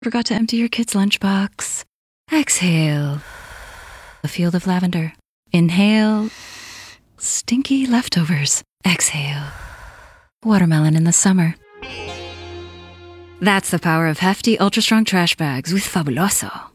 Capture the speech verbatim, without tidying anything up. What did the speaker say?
Forgot to empty your kid's lunchbox. Exhale. A field of lavender. Inhale. Stinky leftovers. Exhale. Watermelon in the summer. That's the power of hefty, ultra-strong trash bags with Fabuloso.